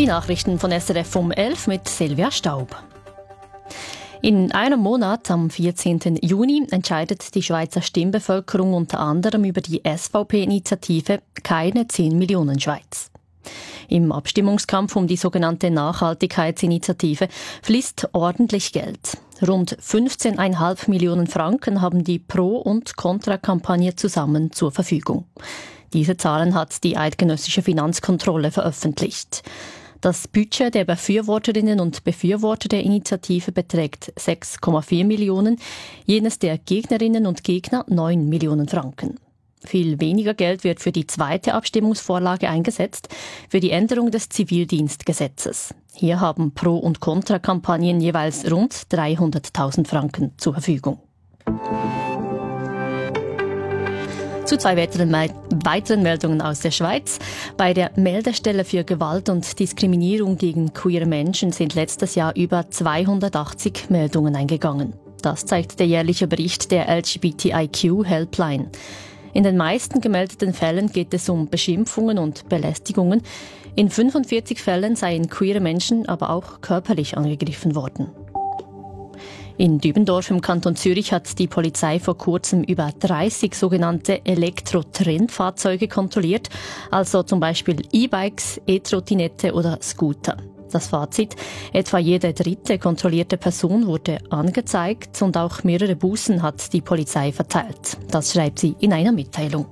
Die Nachrichten von SRF um 11 mit Silvia Staub. In einem Monat, am 14. Juni, entscheidet die Schweizer Stimmbevölkerung unter anderem über die SVP-Initiative «Keine 10 Millionen Schweiz». Im Abstimmungskampf um die sogenannte Nachhaltigkeitsinitiative fließt ordentlich Geld. Rund 15,5 Millionen Franken haben die Pro- und Kontra-Kampagne zusammen zur Verfügung. Diese Zahlen hat die eidgenössische Finanzkontrolle veröffentlicht. Das Budget der Befürworterinnen und Befürworter der Initiative beträgt 6,4 Millionen, jenes der Gegnerinnen und Gegner 9 Millionen Franken. Viel weniger Geld wird für die zweite Abstimmungsvorlage eingesetzt, für die Änderung des Zivildienstgesetzes. Hier haben Pro- und Kontra-Kampagnen jeweils rund 300.000 Franken zur Verfügung. Zu zwei weiteren Meldungen aus der Schweiz. Bei der Meldestelle für Gewalt und Diskriminierung gegen queere Menschen sind letztes Jahr über 280 Meldungen eingegangen. Das zeigt der jährliche Bericht der LGBTIQ-Helpline. In den meisten gemeldeten Fällen geht es um Beschimpfungen und Belästigungen. In 45 Fällen seien queere Menschen aber auch körperlich angegriffen worden. In Dübendorf im Kanton Zürich hat die Polizei vor kurzem über 30 sogenannte Elektro-Trendfahrzeuge kontrolliert, also zum Beispiel E-Bikes, E-Trottinette oder Scooter. Das Fazit: etwa jede dritte kontrollierte Person wurde angezeigt und auch mehrere Bußen hat die Polizei verteilt. Das schreibt sie in einer Mitteilung.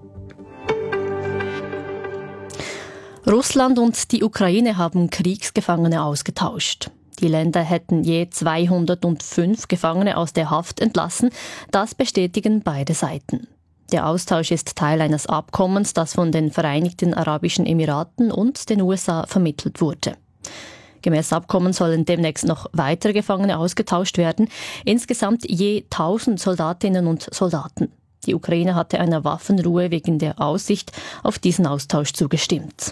Russland und die Ukraine haben Kriegsgefangene ausgetauscht. Die Länder hätten je 205 Gefangene aus der Haft entlassen. Das bestätigen beide Seiten. Der Austausch ist Teil eines Abkommens, das von den Vereinigten Arabischen Emiraten und den USA vermittelt wurde. Gemäß Abkommen sollen demnächst noch weitere Gefangene ausgetauscht werden, insgesamt je 1000 Soldatinnen und Soldaten. Die Ukraine hatte einer Waffenruhe wegen der Aussicht auf diesen Austausch zugestimmt.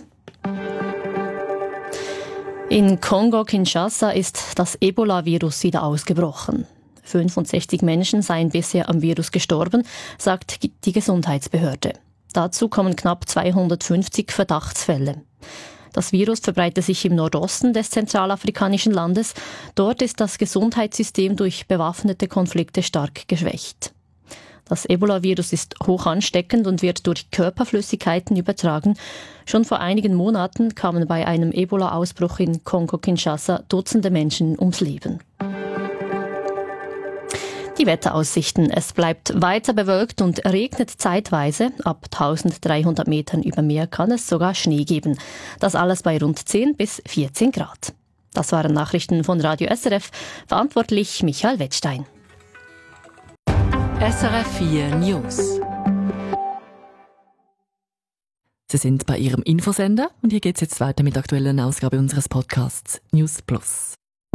In Kongo-Kinshasa ist das Ebola-Virus wieder ausgebrochen. 65 Menschen seien bisher am Virus gestorben, sagt die Gesundheitsbehörde. Dazu kommen knapp 250 Verdachtsfälle. Das Virus verbreitet sich im Nordosten des zentralafrikanischen Landes. Dort ist das Gesundheitssystem durch bewaffnete Konflikte stark geschwächt. Das Ebola-Virus ist hoch ansteckend und wird durch Körperflüssigkeiten übertragen. Schon vor einigen Monaten kamen bei einem Ebola-Ausbruch in Kongo-Kinshasa Dutzende Menschen ums Leben. Die Wetteraussichten. Es bleibt weiter bewölkt und regnet zeitweise. Ab 1300 Metern über Meer kann es sogar Schnee geben. Das alles bei rund 10 bis 14 Grad. Das waren Nachrichten von Radio SRF. Verantwortlich Michael Wettstein. SRF 4 News. Sie sind bei Ihrem Infosender und hier geht es jetzt weiter mit der aktuellen Ausgabe unseres Podcasts News Plus.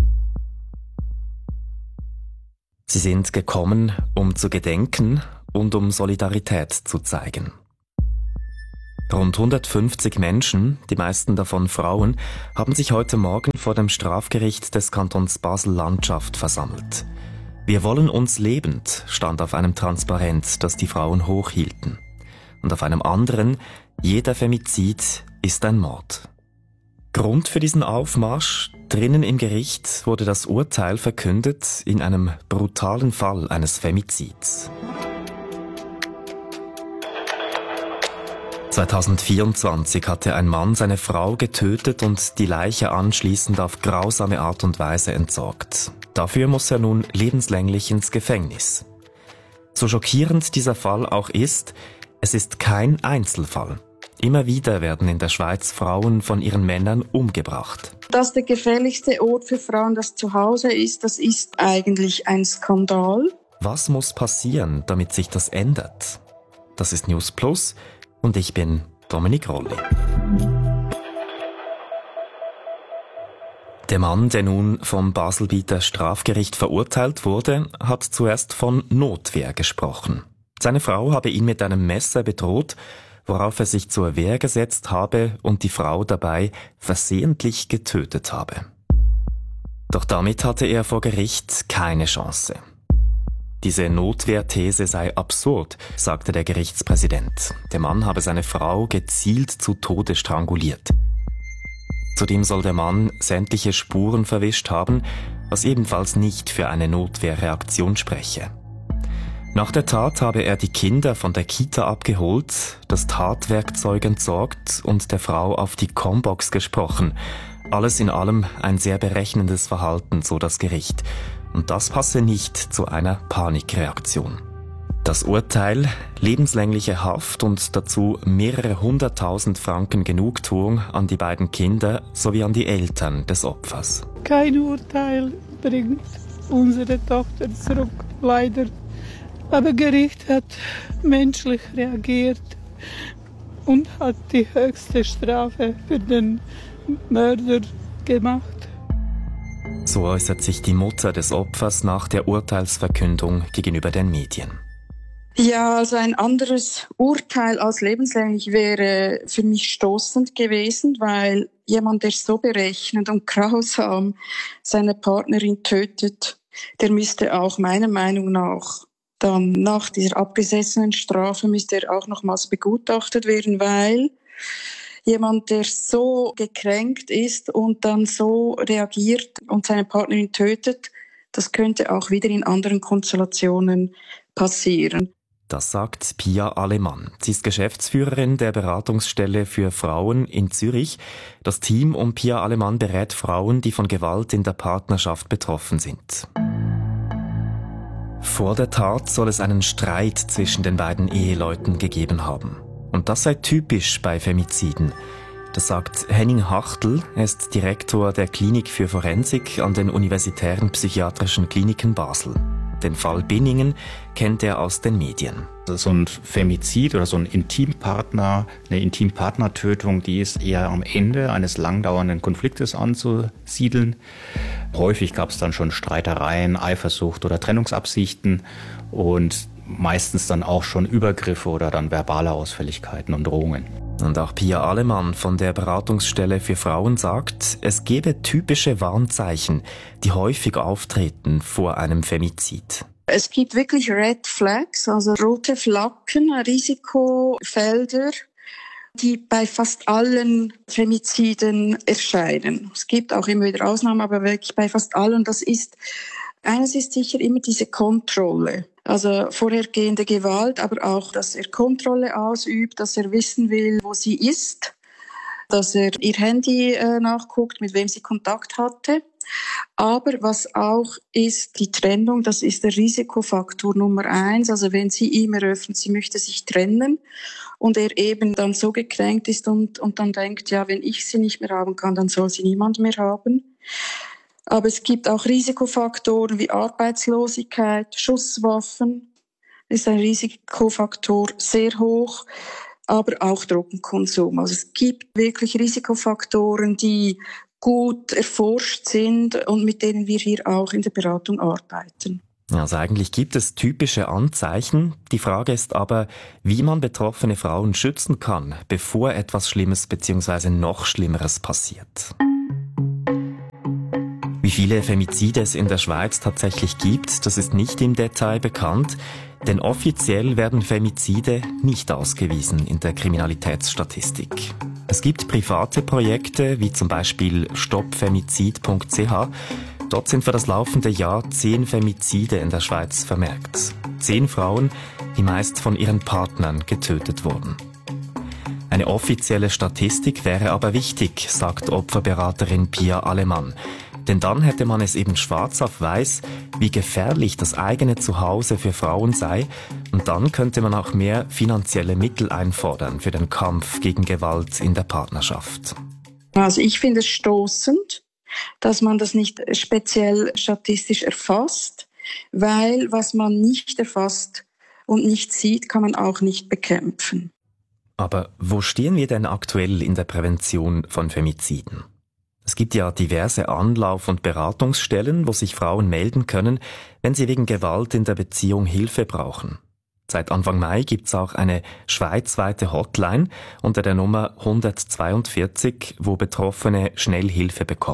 Sie sind gekommen, um zu gedenken und um Solidarität zu zeigen. Rund 150 Menschen, die meisten davon Frauen, haben sich heute Morgen vor dem Strafgericht des Kantons Basel-Landschaft versammelt. Wir wollen uns lebend, stand auf einem Transparent, das die Frauen hochhielten. Und auf einem anderen, jeder Femizid ist ein Mord. Grund für diesen Aufmarsch: drinnen im Gericht wurde das Urteil verkündet in einem brutalen Fall eines Femizids. 2024 hatte ein Mann seine Frau getötet und die Leiche anschließend auf grausame Art und Weise entsorgt. Dafür muss er nun lebenslänglich ins Gefängnis. So schockierend dieser Fall auch ist, es ist kein Einzelfall. Immer wieder werden in der Schweiz Frauen von ihren Männern umgebracht. Dass der gefährlichste Ort für Frauen das Zuhause ist, das ist eigentlich ein Skandal. Was muss passieren, damit sich das ändert? Das ist News Plus und ich bin Dominik Rolli. Der Mann, der nun vom Baselbieter Strafgericht verurteilt wurde, hat zuerst von Notwehr gesprochen. Seine Frau habe ihn mit einem Messer bedroht, worauf er sich zur Wehr gesetzt habe und die Frau dabei versehentlich getötet habe. Doch damit hatte er vor Gericht keine Chance. Diese Notwehrthese sei absurd, sagte der Gerichtspräsident. Der Mann habe seine Frau gezielt zu Tode stranguliert. Zudem soll der Mann sämtliche Spuren verwischt haben, was ebenfalls nicht für eine Notwehrreaktion spreche. Nach der Tat habe er die Kinder von der Kita abgeholt, das Tatwerkzeug entsorgt und der Frau auf die Combox gesprochen. Alles in allem ein sehr berechnendes Verhalten, so das Gericht. Und das passe nicht zu einer Panikreaktion. Das Urteil, lebenslängliche Haft und dazu mehrere 100.000 Franken Genugtuung an die beiden Kinder sowie an die Eltern des Opfers. Kein Urteil bringt unsere Tochter zurück, leider. Aber Gericht hat menschlich reagiert und hat die höchste Strafe für den Mörder gemacht. So äußert sich die Mutter des Opfers nach der Urteilsverkündung gegenüber den Medien. Ja, also ein anderes Urteil als lebenslänglich wäre für mich stoßend gewesen, weil jemand, der so berechnend und grausam seine Partnerin tötet, der müsste auch meiner Meinung nach dann nach dieser abgesessenen Strafe müsste er auch nochmals begutachtet werden, weil jemand, der so gekränkt ist und dann so reagiert und seine Partnerin tötet, das könnte auch wieder in anderen Konstellationen passieren. Das sagt Pia Alemann. Sie ist Geschäftsführerin der Beratungsstelle für Frauen in Zürich. Das Team um Pia Alemann berät Frauen, die von Gewalt in der Partnerschaft betroffen sind. Vor der Tat soll es einen Streit zwischen den beiden Eheleuten gegeben haben. Und das sei typisch bei Femiziden. Das sagt Henning Hachtl, er ist Direktor der Klinik für Forensik an den Universitären Psychiatrischen Kliniken Basel. Den Fall Binningen kennt er aus den Medien. So ein Femizid oder so ein Intimpartner, eine Intimpartnertötung, die ist eher am Ende eines langdauernden Konfliktes anzusiedeln. Häufig gab es dann schon Streitereien, Eifersucht oder Trennungsabsichten und meistens dann auch schon Übergriffe oder dann verbale Ausfälligkeiten und Drohungen. Und auch Pia Alemann von der Beratungsstelle für Frauen sagt, es gebe typische Warnzeichen, die häufig auftreten vor einem Femizid. Es gibt wirklich Red Flags, also rote Flaggen, Risikofelder, die bei fast allen Femiziden erscheinen. Es gibt auch immer wieder Ausnahmen, aber wirklich bei fast allen. Eines ist sicher immer diese Kontrolle. Also vorhergehende Gewalt, aber auch, dass er Kontrolle ausübt, dass er wissen will, wo sie ist, dass er ihr Handy nachguckt, mit wem sie Kontakt hatte. Aber was auch ist, die Trennung, das ist der Risikofaktor Nummer 1. Also wenn sie ihm eröffnet, sie möchte sich trennen und er eben dann so gekränkt ist und dann denkt, ja, wenn ich sie nicht mehr haben kann, dann soll sie niemand mehr haben. Aber es gibt auch Risikofaktoren wie Arbeitslosigkeit, Schusswaffen ist ein Risikofaktor sehr hoch, aber auch Drogenkonsum. Also es gibt wirklich Risikofaktoren, die gut erforscht sind und mit denen wir hier auch in der Beratung arbeiten. Also eigentlich gibt es typische Anzeichen. Die Frage ist aber, wie man betroffene Frauen schützen kann, bevor etwas Schlimmes bzw. noch Schlimmeres passiert. Wie viele Femizide es in der Schweiz tatsächlich gibt, das ist nicht im Detail bekannt, denn offiziell werden Femizide nicht ausgewiesen in der Kriminalitätsstatistik. Es gibt private Projekte, wie zum Beispiel stoppfemizid.ch. Dort sind für das laufende Jahr 10 Femizide in der Schweiz vermerkt. 10 Frauen, die meist von ihren Partnern getötet wurden. Eine offizielle Statistik wäre aber wichtig, sagt Opferberaterin Pia Alemann. Denn dann hätte man es eben schwarz auf weiß, wie gefährlich das eigene Zuhause für Frauen sei, und dann könnte man auch mehr finanzielle Mittel einfordern für den Kampf gegen Gewalt in der Partnerschaft. Also ich finde es stoßend, dass man das nicht speziell statistisch erfasst, weil was man nicht erfasst und nicht sieht, kann man auch nicht bekämpfen. Aber wo stehen wir denn aktuell in der Prävention von Femiziden? Es gibt ja diverse Anlauf- und Beratungsstellen, wo sich Frauen melden können, wenn sie wegen Gewalt in der Beziehung Hilfe brauchen. Seit Anfang Mai gibt's auch eine schweizweite Hotline unter der Nummer 142, wo Betroffene schnell Hilfe bekommen.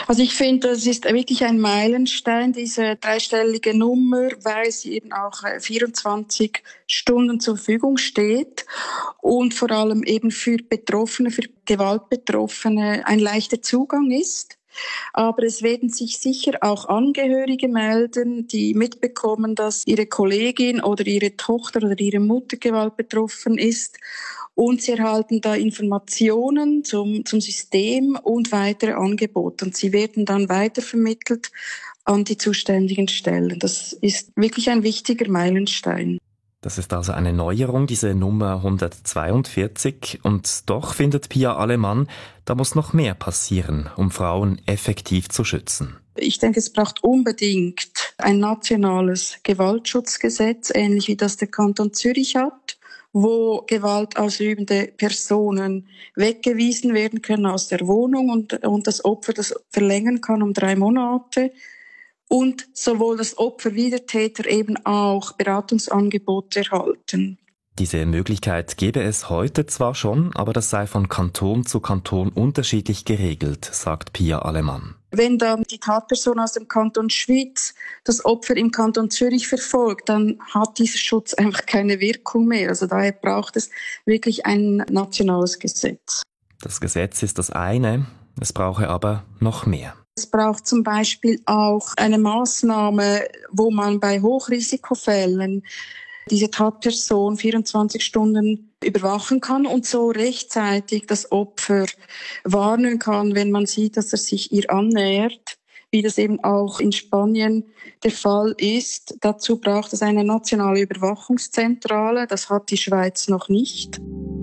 Also ich finde, das ist wirklich ein Meilenstein, diese dreistellige Nummer, weil sie eben auch 24 Stunden zur Verfügung steht und vor allem eben für Betroffene, für Gewaltbetroffene ein leichter Zugang ist. Aber es werden sich sicher auch Angehörige melden, die mitbekommen, dass ihre Kollegin oder ihre Tochter oder ihre Mutter Gewalt betroffen ist. Und sie erhalten da Informationen zum System und weitere Angebote. Und sie werden dann weitervermittelt an die zuständigen Stellen. Das ist wirklich ein wichtiger Meilenstein. Das ist also eine Neuerung, diese Nummer 142. Und doch findet Pia Alemann, da muss noch mehr passieren, um Frauen effektiv zu schützen. Ich denke, es braucht unbedingt ein nationales Gewaltschutzgesetz, ähnlich wie das der Kanton Zürich hat, wo gewaltausübende Personen weggewiesen werden können aus der Wohnung und das Opfer das verlängern kann um 3 Monate. Und sowohl das Opfer wie der Täter eben auch Beratungsangebote erhalten. Diese Möglichkeit gäbe es heute zwar schon, aber das sei von Kanton zu Kanton unterschiedlich geregelt, sagt Pia Alemann. Wenn dann die Tatperson aus dem Kanton Schwyz das Opfer im Kanton Zürich verfolgt, dann hat dieser Schutz einfach keine Wirkung mehr. Also daher braucht es wirklich ein nationales Gesetz. Das Gesetz ist das eine, es brauche aber noch mehr. Es braucht zum Beispiel auch eine Maßnahme, wo man bei Hochrisikofällen diese Tatperson 24 Stunden überwachen kann und so rechtzeitig das Opfer warnen kann, wenn man sieht, dass er sich ihr annähert, wie das eben auch in Spanien der Fall ist. Dazu braucht es eine nationale Überwachungszentrale, das hat die Schweiz noch nicht.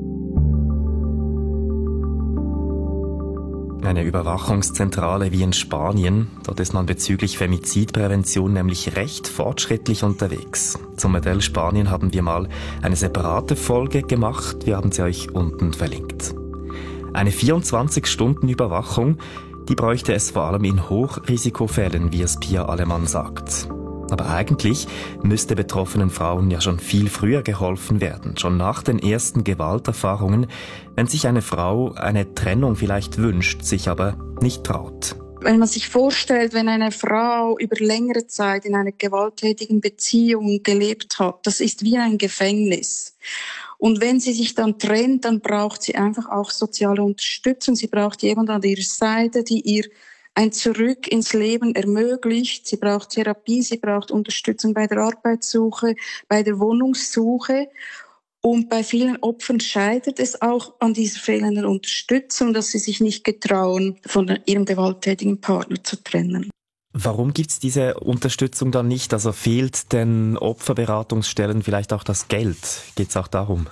Eine Überwachungszentrale wie in Spanien, dort ist man bezüglich Femizidprävention nämlich recht fortschrittlich unterwegs. Zum Modell Spanien haben wir mal eine separate Folge gemacht, wir haben sie euch unten verlinkt. Eine 24-Stunden-Überwachung, die bräuchte es vor allem in Hochrisikofällen, wie es Pia Alemann sagt. Aber eigentlich müsste betroffenen Frauen ja schon viel früher geholfen werden, schon nach den ersten Gewalterfahrungen, wenn sich eine Frau eine Trennung vielleicht wünscht, sich aber nicht traut. Wenn man sich vorstellt, wenn eine Frau über längere Zeit in einer gewalttätigen Beziehung gelebt hat, das ist wie ein Gefängnis. Und wenn sie sich dann trennt, dann braucht sie einfach auch soziale Unterstützung. Sie braucht jemanden an ihrer Seite, die ihr ein Zurück ins Leben ermöglicht. Sie braucht Therapie, sie braucht Unterstützung bei der Arbeitssuche, bei der Wohnungssuche. Und bei vielen Opfern scheitert es auch an dieser fehlenden Unterstützung, dass sie sich nicht getrauen, von ihrem gewalttätigen Partner zu trennen. Warum gibt's diese Unterstützung dann nicht? Also fehlt den Opferberatungsstellen vielleicht auch das Geld? Geht's auch darum?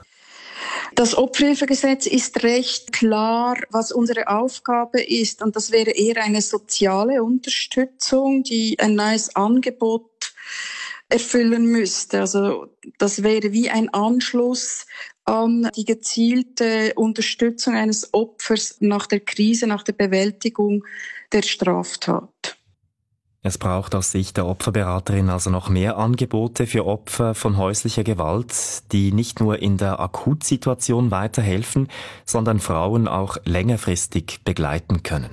Das Opferhilfegesetz ist recht klar, was unsere Aufgabe ist. Und das wäre eher eine soziale Unterstützung, die ein neues Angebot erfüllen müsste. Also das wäre wie ein Anschluss an die gezielte Unterstützung eines Opfers nach der Krise, nach der Bewältigung der Straftat. Es braucht aus Sicht der Opferberaterin also noch mehr Angebote für Opfer von häuslicher Gewalt, die nicht nur in der Akutsituation weiterhelfen, sondern Frauen auch längerfristig begleiten können.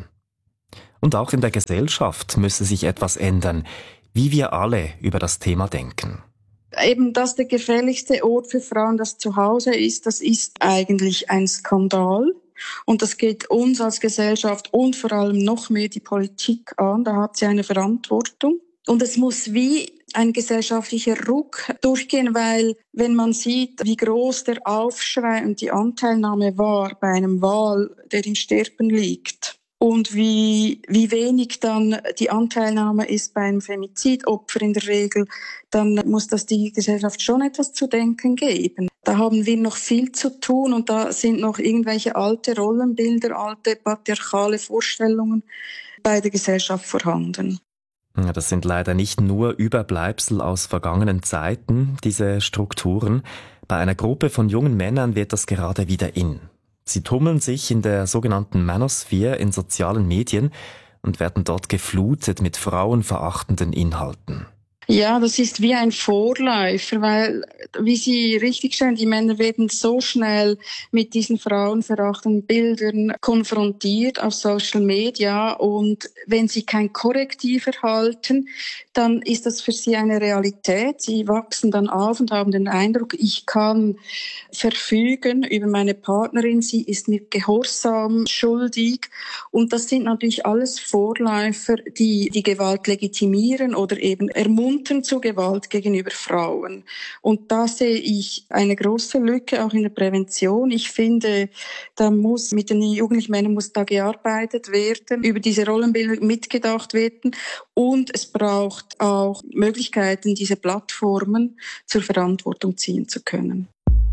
Und auch in der Gesellschaft müsse sich etwas ändern, wie wir alle über das Thema denken. Eben, dass der gefährlichste Ort für Frauen das Zuhause ist, das ist eigentlich ein Skandal. Und das geht uns als Gesellschaft und vor allem noch mehr die Politik an. Da hat sie eine Verantwortung. Und es muss wie ein gesellschaftlicher Ruck durchgehen, weil wenn man sieht, wie groß der Aufschrei und die Anteilnahme war bei einem Wal, der im Sterben liegt, und wie wenig dann die Anteilnahme ist bei einem Femizidopfer in der Regel, dann muss das die Gesellschaft schon etwas zu denken geben. Da haben wir noch viel zu tun und da sind noch irgendwelche alte Rollenbilder, alte patriarchale Vorstellungen bei der Gesellschaft vorhanden. Ja, das sind leider nicht nur Überbleibsel aus vergangenen Zeiten, diese Strukturen. Bei einer Gruppe von jungen Männern wird das gerade wieder in. Sie tummeln sich in der sogenannten Manosphere in sozialen Medien und werden dort geflutet mit frauenverachtenden Inhalten. Ja, das ist wie ein Vorläufer, weil, wie Sie richtig stellen, die Männer werden so schnell mit diesen frauenverachtenden Bildern konfrontiert auf Social Media, und wenn sie kein Korrektiv erhalten, dann ist das für sie eine Realität. Sie wachsen dann auf und haben den Eindruck, ich kann verfügen über meine Partnerin, sie ist mir Gehorsam schuldig, und das sind natürlich alles Vorläufer, die die Gewalt legitimieren oder eben ermuntern zu Gewalt gegenüber Frauen. Und da sehe ich eine große Lücke auch in der Prävention. Ich finde, da muss mit den jugendlichen Männern muss da gearbeitet werden, über diese Rollenbilder mitgedacht werden, und es braucht auch Möglichkeiten, diese Plattformen zur Verantwortung ziehen zu können.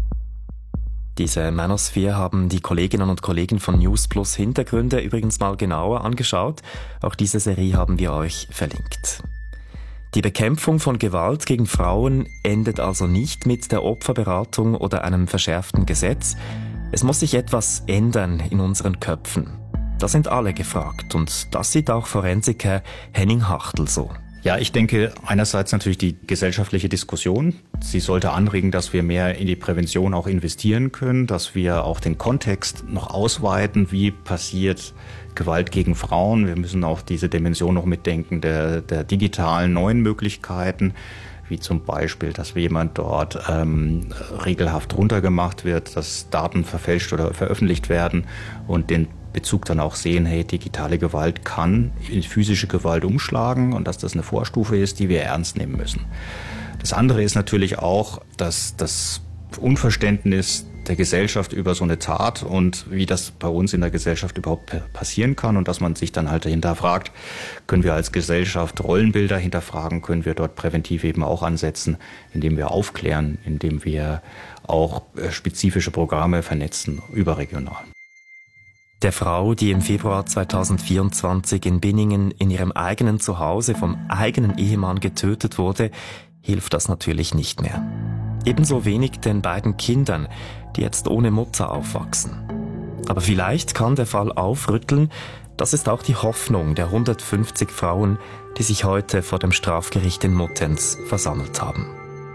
Diese Manosphere haben die Kolleginnen und Kollegen von News Plus Hintergründe übrigens mal genauer angeschaut. Auch diese Serie haben wir euch verlinkt. Die Bekämpfung von Gewalt gegen Frauen endet also nicht mit der Opferberatung oder einem verschärften Gesetz. Es muss sich etwas ändern in unseren Köpfen. Da sind alle gefragt, und das sieht auch Forensiker Henning Hachtel so. Ja, ich denke einerseits natürlich die gesellschaftliche Diskussion. Sie sollte anregen, dass wir mehr in die Prävention auch investieren können, dass wir auch den Kontext noch ausweiten, wie passiert Gewalt gegen Frauen. Wir müssen auch diese Dimension noch mitdenken der digitalen neuen Möglichkeiten, wie zum Beispiel, dass jemand dort regelhaft runtergemacht wird, dass Daten verfälscht oder veröffentlicht werden und den Bezug dann auch sehen, hey, digitale Gewalt kann in physische Gewalt umschlagen und dass das eine Vorstufe ist, die wir ernst nehmen müssen. Das andere ist natürlich auch, dass das Unverständnis der Gesellschaft über so eine Tat und wie das bei uns in der Gesellschaft überhaupt passieren kann, und dass man sich dann halt dahinter fragt, können wir als Gesellschaft Rollenbilder hinterfragen, können wir dort präventiv eben auch ansetzen, indem wir aufklären, indem wir auch spezifische Programme vernetzen, überregional. Der Frau, die im Februar 2024 in Binningen in ihrem eigenen Zuhause vom eigenen Ehemann getötet wurde, hilft das natürlich nicht mehr. Ebenso wenig den beiden Kindern, die jetzt ohne Mutter aufwachsen. Aber vielleicht kann der Fall aufrütteln. Das ist auch die Hoffnung der 150 Frauen, die sich heute vor dem Strafgericht in Muttenz versammelt haben.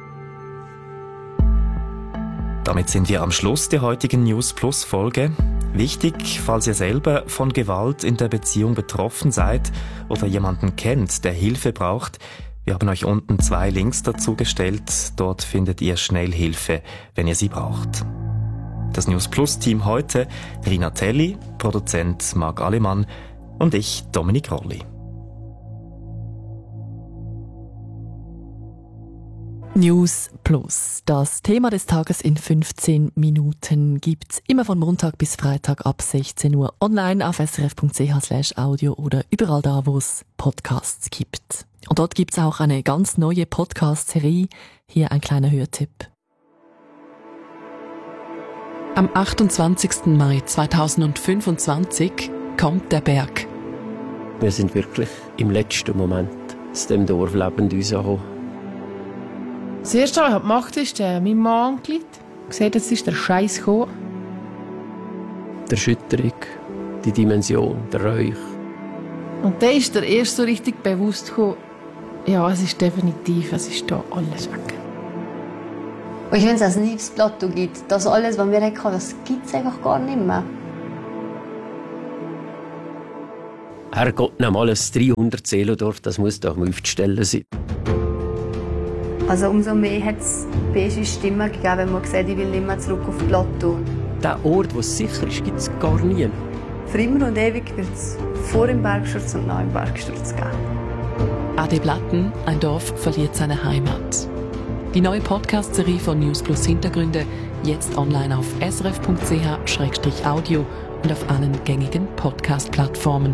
Damit sind wir am Schluss der heutigen News Plus Folge. Wichtig, falls ihr selber von Gewalt in der Beziehung betroffen seid oder jemanden kennt, der Hilfe braucht, wir haben euch unten 2 Links dazu gestellt. Dort findet ihr schnell Hilfe, wenn ihr sie braucht. Das News Plus Team heute: Rina Telli, Produzent Marc Alemann und ich, Dominik Rolli. News Plus. Das Thema des Tages in 15 Minuten gibt's immer von Montag bis Freitag ab 16 Uhr online auf srf.ch/audio oder überall da, wo es Podcasts gibt. Und dort gibt's auch eine ganz neue Podcast-Serie. Hier ein kleiner Hörtipp. Am 28. Mai 2025 kommt der Berg. Wir sind wirklich im letzten Moment aus dem Dorf lebend rausgekommen. Das Erste, was ich gemacht habe, ist mein Mann angerufen. Gesagt, jetzt ist der Scheiß gekommen. Die Erschütterung, die Dimension, der Räuch. Und dann ist der erst so richtig bewusst gekommen, ja, es ist definitiv, es ist da alles weg. Und wenn es ein neues Plateau gibt, das alles, was wir hatten, das gibt es einfach gar nicht mehr. Herrgott, nimm alles 300 Seelendorf, das muss doch mal aufzustellen sein. Also umso mehr hat es beige Stimmen gegeben, wenn man gesagt hat, ich will nicht mehr zurück auf das Plateau. Der Ort, wo es sicher ist, gibt es gar nie. Für immer und ewig wird es vor dem Bergsturz und nach dem Bergsturz geben. Ade Blatten, ein Dorf verliert seine Heimat. Die neue Podcast-Serie von News Plus Hintergründe, jetzt online auf srf.ch/audio und auf allen gängigen Podcast-Plattformen.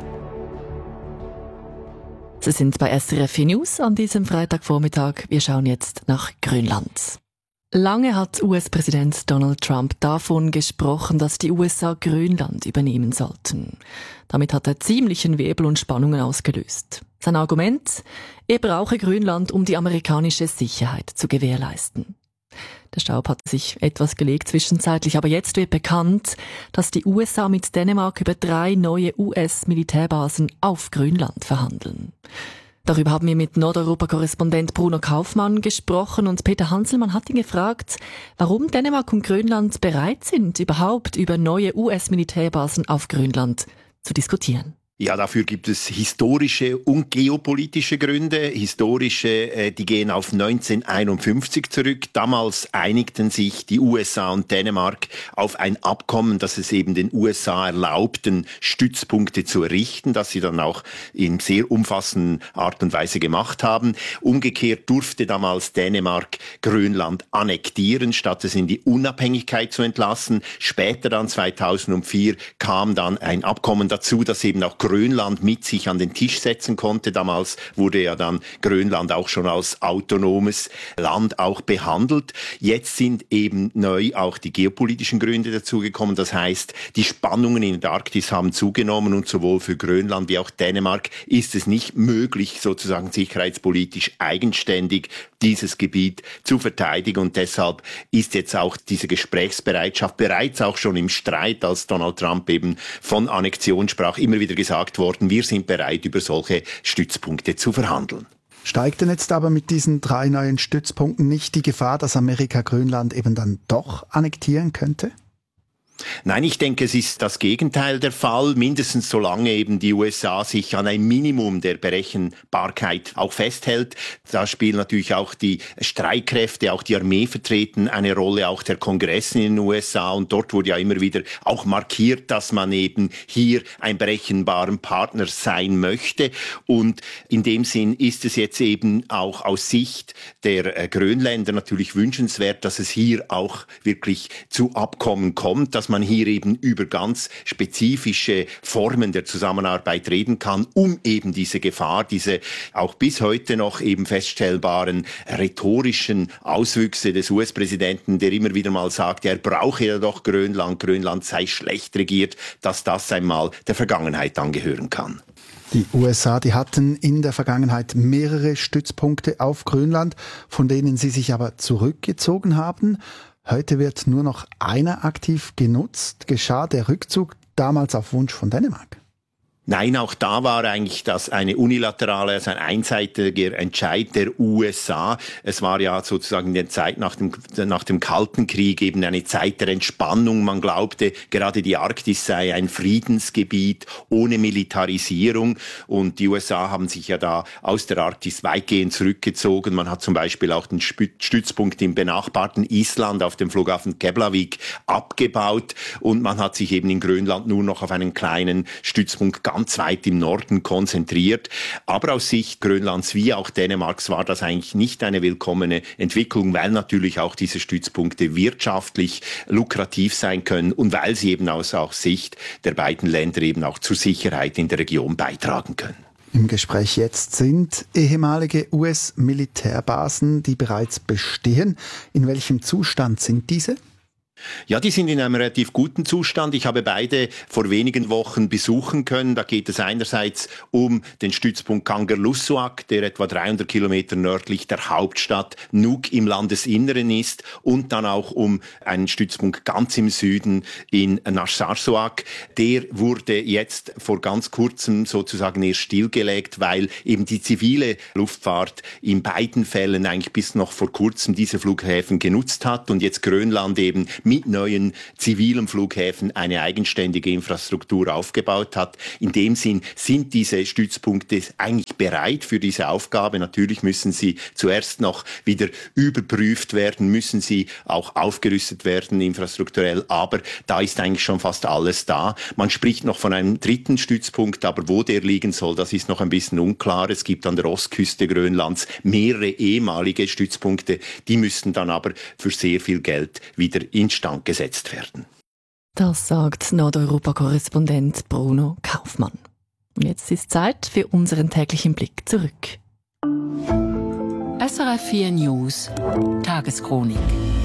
Sie sind bei SRF News an diesem Freitagvormittag. Wir schauen jetzt nach Grönland. Lange hat US-Präsident Donald Trump davon gesprochen, dass die USA Grönland übernehmen sollten. Damit hat er ziemlichen Wirbel und Spannungen ausgelöst. Sein Argument: Er brauche Grönland, um die amerikanische Sicherheit zu gewährleisten. Der Staub hat sich etwas gelegt zwischenzeitlich, aber jetzt wird bekannt, dass die USA mit Dänemark über 3 neue US-Militärbasen auf Grönland verhandeln. Darüber haben wir mit Nordeuropa-Korrespondent Bruno Kaufmann gesprochen und Peter Hanselmann hat ihn gefragt, warum Dänemark und Grönland bereit sind, überhaupt über neue US-Militärbasen auf Grönland zu diskutieren. Ja, dafür gibt es historische und geopolitische Gründe. Historische, die gehen auf 1951 zurück. Damals einigten sich die USA und Dänemark auf ein Abkommen, das es eben den USA erlaubten, Stützpunkte zu errichten, das sie dann auch in sehr umfassender Art und Weise gemacht haben. Umgekehrt durfte damals Dänemark Grönland annektieren, statt es in die Unabhängigkeit zu entlassen. Später dann 2004 kam dann ein Abkommen dazu, das eben auch Grönland mit sich an den Tisch setzen konnte. Damals wurde ja dann Grönland auch schon als autonomes Land auch behandelt. Jetzt sind eben neu auch die geopolitischen Gründe dazugekommen. Das heißt, die Spannungen in der Arktis haben zugenommen und sowohl für Grönland wie auch Dänemark ist es nicht möglich, sozusagen sicherheitspolitisch eigenständig dieses Gebiet zu verteidigen. Und deshalb ist jetzt auch diese Gesprächsbereitschaft bereits auch schon im Streit, als Donald Trump eben von Annexion sprach, immer wieder gesagt worden, wir sind bereit, über solche Stützpunkte zu verhandeln. Steigt denn jetzt aber mit diesen 3 neuen Stützpunkten nicht die Gefahr, dass Amerika Grönland eben dann doch annektieren könnte? Nein, ich denke, es ist das Gegenteil der Fall, mindestens solange eben die USA sich an ein Minimum der Berechenbarkeit auch festhält. Da spielen natürlich auch die Streitkräfte, auch die Armee vertreten eine Rolle, auch der Kongress in den USA. Und dort wurde ja immer wieder auch markiert, dass man eben hier ein berechenbaren Partner sein möchte. Und in dem Sinn ist es jetzt eben auch aus Sicht der Grönländer natürlich wünschenswert, dass es hier auch wirklich zu Abkommen kommt, dass man hier eben über ganz spezifische Formen der Zusammenarbeit reden kann, um eben diese Gefahr, diese auch bis heute noch eben feststellbaren rhetorischen Auswüchse des US-Präsidenten, der immer wieder mal sagt, er brauche ja doch Grönland, Grönland sei schlecht regiert, dass das einmal der Vergangenheit angehören kann. Die USA, die hatten in der Vergangenheit mehrere Stützpunkte auf Grönland, von denen sie sich aber zurückgezogen haben. Heute wird nur noch einer aktiv genutzt. Geschah der Rückzug damals auf Wunsch von Dänemark? Nein, auch da war eigentlich das eine unilaterale, also ein einseitiger Entscheid der USA. Es war ja sozusagen in der Zeit nach dem Kalten Krieg eben eine Zeit der Entspannung. Man glaubte, gerade die Arktis sei ein Friedensgebiet ohne Militarisierung. Und die USA haben sich ja da aus der Arktis weitgehend zurückgezogen. Man hat zum Beispiel auch den Stützpunkt im benachbarten Island auf dem Flughafen Keflavik abgebaut. Und man hat sich eben in Grönland nur noch auf einen kleinen Stützpunkt ganz weit im Norden konzentriert. Aber aus Sicht Grönlands wie auch Dänemarks war das eigentlich nicht eine willkommene Entwicklung, weil natürlich auch diese Stützpunkte wirtschaftlich lukrativ sein können und weil sie eben aus auch Sicht der beiden Länder eben auch zur Sicherheit in der Region beitragen können. Im Gespräch jetzt sind ehemalige US-Militärbasen, die bereits bestehen. In welchem Zustand sind diese? Ja, die sind in einem relativ guten Zustand. Ich habe beide vor wenigen Wochen besuchen können. Da geht es einerseits um den Stützpunkt Kangerlussuaq, der etwa 300 Kilometer nördlich der Hauptstadt Nuuk im Landesinneren ist, und dann auch um einen Stützpunkt ganz im Süden in Narsarsuaq. Der wurde jetzt vor ganz kurzem sozusagen erst stillgelegt, weil eben die zivile Luftfahrt in beiden Fällen eigentlich bis noch vor kurzem diese Flughäfen genutzt hat und jetzt Grönland eben mit neuen zivilen Flughäfen eine eigenständige Infrastruktur aufgebaut hat. In dem Sinn sind diese Stützpunkte eigentlich bereit für diese Aufgabe. Natürlich müssen sie zuerst noch wieder überprüft werden, müssen sie auch aufgerüstet werden infrastrukturell, aber da ist eigentlich schon fast alles da. Man spricht noch von einem dritten Stützpunkt, aber wo der liegen soll, das ist noch ein bisschen unklar. Es gibt an der Ostküste Grönlands mehrere ehemalige Stützpunkte, die müssten dann aber für sehr viel Geld wieder instand gesetzt werden. Das sagt Nordeuropa-Korrespondent Bruno Kaufmann. Und jetzt ist Zeit für unseren täglichen Blick zurück. SRF 4 News Tageschronik.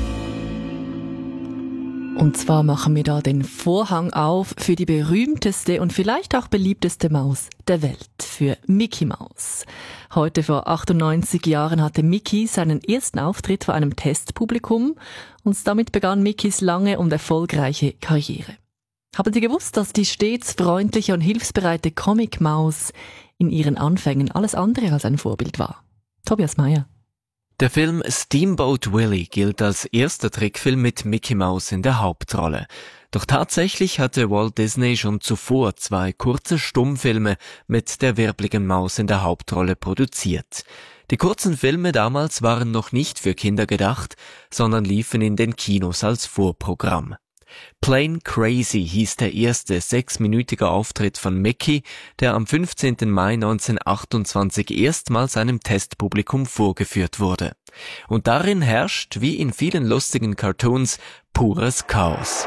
Und zwar machen wir da den Vorhang auf für die berühmteste und vielleicht auch beliebteste Maus der Welt, für Mickey Maus. Heute vor 98 Jahren hatte Mickey seinen ersten Auftritt vor einem Testpublikum und damit begann Mickeys lange und erfolgreiche Karriere. Haben Sie gewusst, dass die stets freundliche und hilfsbereite Comic-Maus in ihren Anfängen alles andere als ein Vorbild war. Tobias Meyer. Der Film Steamboat Willie gilt als erster Trickfilm mit Mickey Mouse in der Hauptrolle. Doch tatsächlich hatte Walt Disney schon zuvor 2 kurze Stummfilme mit der wirbligen Maus in der Hauptrolle produziert. Die kurzen Filme damals waren noch nicht für Kinder gedacht, sondern liefen in den Kinos als Vorprogramm. Plain Crazy hieß der erste 6-minütige Auftritt von Mickey, der am 15. Mai 1928 erstmals einem Testpublikum vorgeführt wurde. Und darin herrscht, wie in vielen lustigen Cartoons, pures Chaos.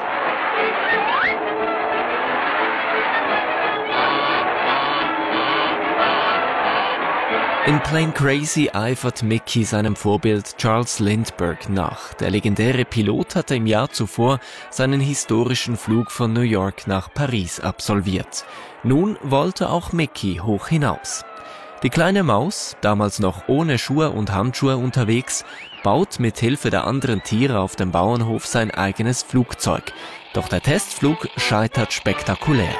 In Plain Crazy eifert Mickey seinem Vorbild Charles Lindbergh nach. Der legendäre Pilot hatte im Jahr zuvor seinen historischen Flug von New York nach Paris absolviert. Nun wollte auch Mickey hoch hinaus. Die kleine Maus, damals noch ohne Schuhe und Handschuhe unterwegs, baut mit Hilfe der anderen Tiere auf dem Bauernhof sein eigenes Flugzeug. Doch der Testflug scheitert spektakulär.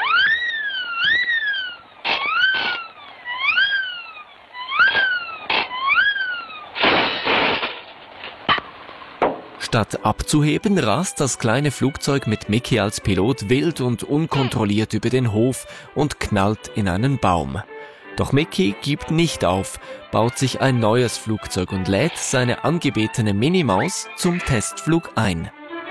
Statt abzuheben, rast das kleine Flugzeug mit Mickey als Pilot wild und unkontrolliert über den Hof und knallt in einen Baum. Doch Mickey gibt nicht auf, baut sich ein neues Flugzeug und lädt seine angebetene Minimaus zum Testflug ein.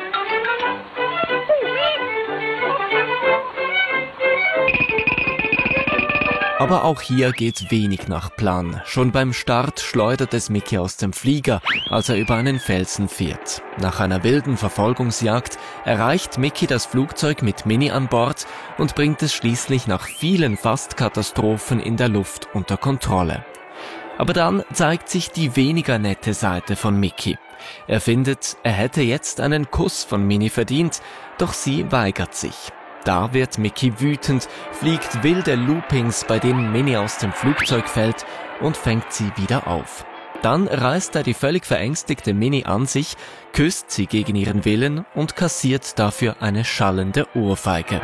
Aber auch hier geht wenig nach Plan. Schon beim Start schleudert es Mickey aus dem Flieger, als er über einen Felsen fährt. Nach einer wilden Verfolgungsjagd erreicht Mickey das Flugzeug mit Minnie an Bord und bringt es schließlich nach vielen Fastkatastrophen in der Luft unter Kontrolle. Aber dann zeigt sich die weniger nette Seite von Mickey. Er findet, er hätte jetzt einen Kuss von Minnie verdient, doch sie weigert sich. Da wird Mickey wütend, fliegt wilde Loopings, bei denen Minnie aus dem Flugzeug fällt und fängt sie wieder auf. Dann reißt er die völlig verängstigte Minnie an sich, küsst sie gegen ihren Willen und kassiert dafür eine schallende Ohrfeige.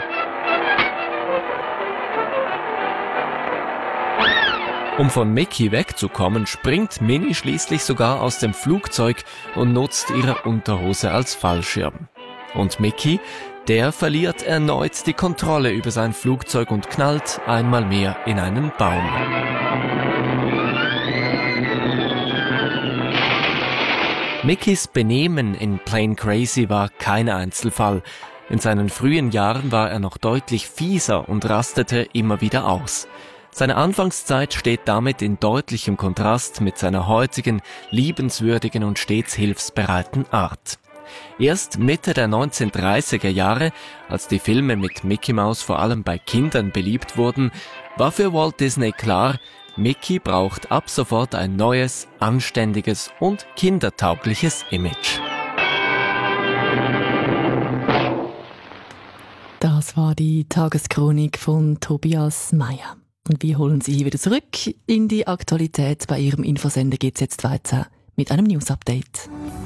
Um von Mickey wegzukommen, springt Minnie schließlich sogar aus dem Flugzeug und nutzt ihre Unterhose als Fallschirm. Und Mickey, der verliert erneut die Kontrolle über sein Flugzeug und knallt einmal mehr in einen Baum. Mickeys Benehmen in Plain Crazy war kein Einzelfall. In seinen frühen Jahren war er noch deutlich fieser und rastete immer wieder aus. Seine Anfangszeit steht damit in deutlichem Kontrast mit seiner heutigen, liebenswürdigen und stets hilfsbereiten Art. Erst Mitte der 1930er Jahre, als die Filme mit Mickey Mouse vor allem bei Kindern beliebt wurden, war für Walt Disney klar, Mickey braucht ab sofort ein neues, anständiges und kindertaugliches Image. Das war die Tageschronik von Tobias Meyer. Und wir holen Sie wieder zurück in die Aktualität. Bei Ihrem Infosender geht's jetzt weiter mit einem News-Update.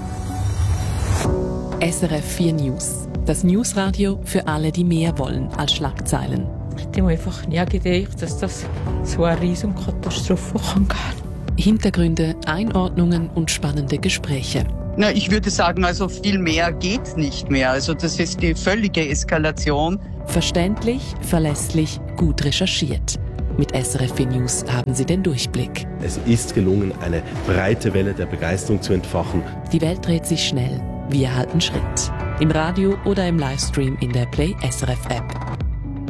SRF 4 News. Das Newsradio für alle, die mehr wollen als Schlagzeilen. Ich hätte mir einfach nie gedacht, dass das so eine Riesenkatastrophe kann gehen. Hintergründe, Einordnungen und spannende Gespräche. Na, ich würde sagen, also viel mehr geht nicht mehr. Also das ist die völlige Eskalation. Verständlich, verlässlich, gut recherchiert. Mit SRF 4 News haben Sie den Durchblick. Es ist gelungen, eine breite Welle der Begeisterung zu entfachen. Die Welt dreht sich schnell. Wir halten Schritt. Im Radio oder im Livestream in der Play SRF App.